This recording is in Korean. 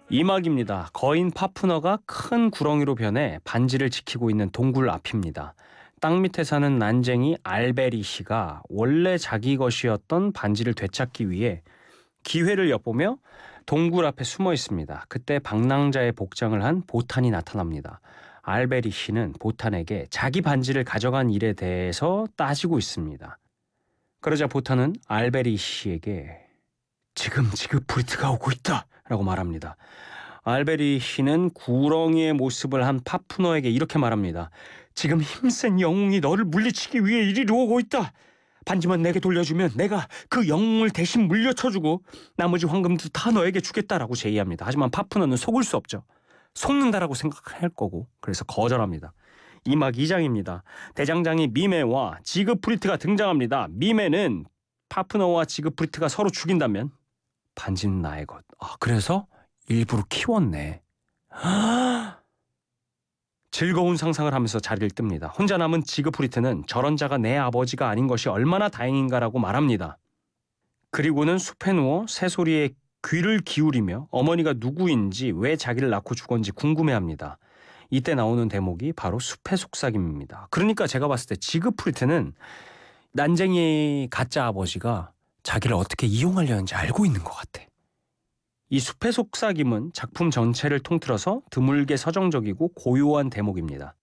이막입니다. 거인 파푸너가 큰 구렁이로 변해 반지를 지키고 있는 동굴 앞입니다. 땅 밑에 사는 난쟁이 알베리 씨가 원래 자기 것이었던 반지를 되찾기 위해 기회를 엿보며 동굴 앞에 숨어 있습니다. 그때 방랑자의 복장을 한 보탄이 나타납니다. 알베리 씨는 보탄에게 자기 반지를 가져간 일에 대해서 따지고 있습니다. 그러자 보탄은 알베리 씨에게 지금 지그프리트가 오고 있다 라고 말합니다. 알베리 씨는 구렁이의 모습을 한 파푸너에게 이렇게 말합니다. 지금 힘센 영웅이 너를 물리치기 위해 이리로 오고 있다. 반지만 내게 돌려주면 내가 그 영웅을 대신 물려쳐주고 나머지 황금도 다 너에게 주겠다라고 제의합니다. 하지만 파푸너는 속을 수 없죠. 속는다라고 생각할 거고 그래서 거절합니다. 이막 2장입니다. 대장장이 미메와 지그프리트가 등장합니다. 미메는 파푸너와 지그프리트가 서로 죽인다면 반지는 나의 것. 그래서 일부러 키웠네. 즐거운 상상을 하면서 자리를 뜹니다. 혼자 남은 지그프리트는 저런 자가 내 아버지가 아닌 것이 얼마나 다행인가라고 말합니다. 그리고는 숲에 누워 새소리에 귀를 기울이며 어머니가 누구인지 왜 자기를 낳고 죽었는지 궁금해합니다. 이때 나오는 대목이 바로 숲의 속삭임입니다. 그러니까 제가 봤을 때 지그프리트는 난쟁이 가짜 아버지가 자기를 어떻게 이용하려는지 알고 있는 것 같아. 이 숲의 속삭임은 작품 전체를 통틀어서 드물게 서정적이고 고요한 대목입니다.